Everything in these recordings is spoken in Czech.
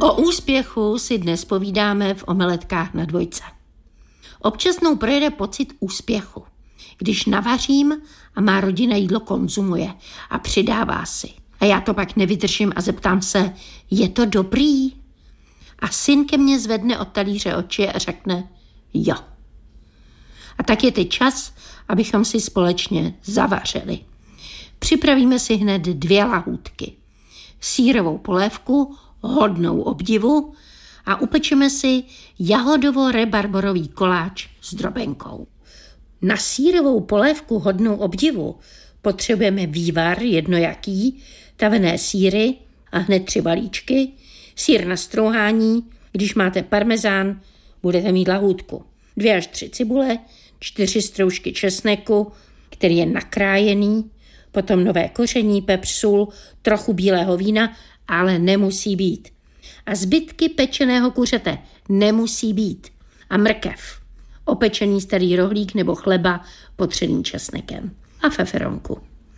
O úspěchu si dnes povídáme v Omeletkách na dvojce. Občas mnou projede pocit úspěchu, když navařím a má rodina jídlo konzumuje a přidává si. A já to pak nevydržím a zeptám se, je to dobrý? A syn ke mně zvedne od talíře oči a řekne, jo. A tak je teď čas, abychom si společně zavařili. Připravíme si hned 2 lahůdky. Sýrovou polévku, hodnou obdivu a upečeme si jahodovo-rebarborový koláč s drobenkou. Na sýrovou polévku hodnou obdivu potřebujeme vývar jednojaký, tavené sýry a hned 3 balíčky, sýr na strouhání, když máte parmezán, budete mít lahůdku. 2 až 3 cibule, 4 stroužky česneku, který je nakrájený, potom nové koření, pepř, sůl, trochu bílého vína, ale nemusí být. A zbytky pečeného kuřete nemusí být. A mrkev, opečený starý rohlík nebo chleba potřený česnekem a feferonku.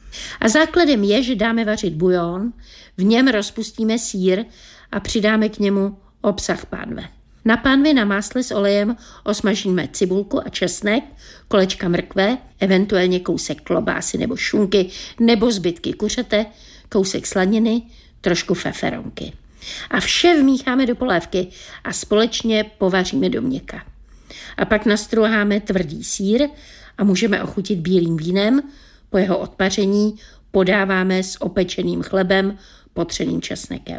A základem je, že dáme vařit bujon, v něm rozpustíme sýr a přidáme k němu obsah pánve. Na pánvi na másle s olejem osmažíme cibulku a česnek, kolečka mrkve, eventuálně kousek klobásy nebo šunky nebo zbytky kuřete, kousek slaniny, trošku feferonky. A vše vmícháme do polévky a společně povaříme do měka. A pak nastrouháme tvrdý sýr a můžeme ochutit bílým vínem. Po jeho odpaření podáváme s opečeným chlebem, potřeným česnekem.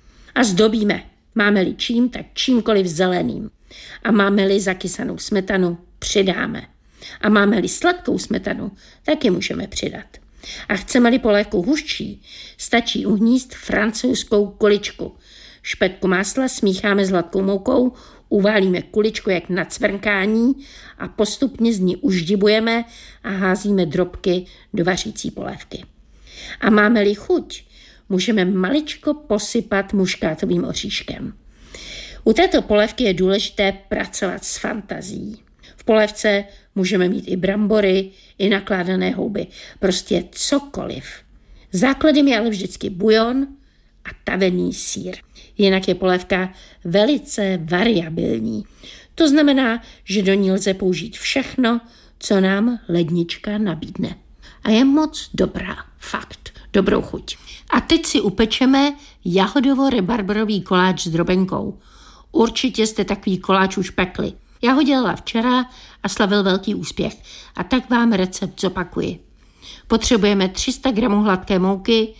A zdobíme. Máme-li čím, tak čímkoliv zeleným. A máme-li zakysanou smetanu, přidáme. A máme-li sladkou smetanu, taky můžeme přidat. A chceme-li polévku hustší, stačí uhníst francouzskou kuličku. Špetku másla smícháme s hladkou moukou, uválíme kuličku jak na cvrnkání a postupně z ní uždibujeme a házíme drobky do vařící polévky. A máme-li chuť, můžeme maličko posypat muškátovým oříškem. U této polévky je důležité pracovat s fantazií. V polévce můžeme mít i brambory, i nakládané houby, prostě cokoliv. Základem je ale vždycky bujon a tavený sýr. Jinak je polévka velice variabilní. To znamená, že do ní lze použít všechno, co nám lednička nabídne. A je moc dobrá, fakt, dobrou chuť. A teď si upečeme jahodovo-rebarborový koláč s drobenkou. Určitě jste takový koláč už pekli. Já ho dělala včera a slavil velký úspěch. A tak vám recept zopakuji. Potřebujeme 300 gramů hladké mouky,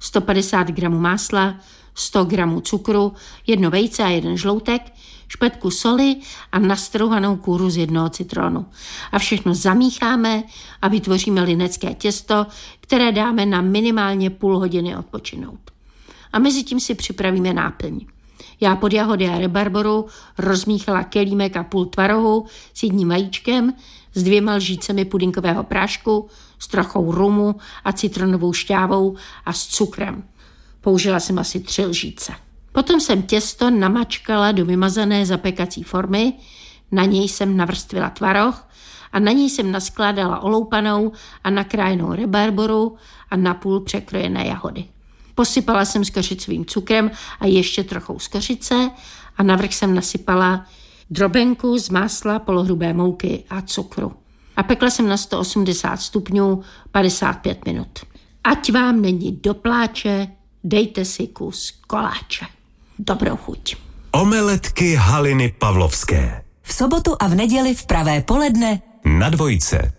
150 gramů másla, 100 gramů cukru, 1 vejce a 1 žloutek, špetku soli a nastrouhanou kůru z 1 citronu. A všechno zamícháme a vytvoříme linecké těsto, které dáme na minimálně půl hodiny odpočinout. A mezi tím si připravíme náplň. Já pod jahody a rebarboru rozmíchala kelímek a půl tvarohu s 1 vajíčkem, s 2 lžícemi pudinkového prášku, s trochou rumu a citronovou šťávou a s cukrem. Použila jsem asi 3 lžíce. Potom jsem těsto namačkala do vymazané zapekací formy, na něj jsem navrstvila tvaroh a na něj jsem naskládala oloupanou a nakrájenou rebarboru a napůl překrojené jahody. Posypala jsem skořicovým cukrem a ještě trochou skořice a navrch jsem nasypala drobenku z másla, polohrubé mouky a cukru. A pekla jsem na 180 stupňů 55 minut. Ať vám není do pláče, dejte si kus koláče. Dobrou chuť. Omeletky Haliny Pavlovské. V sobotu a v neděli v pravé poledne na dvojce.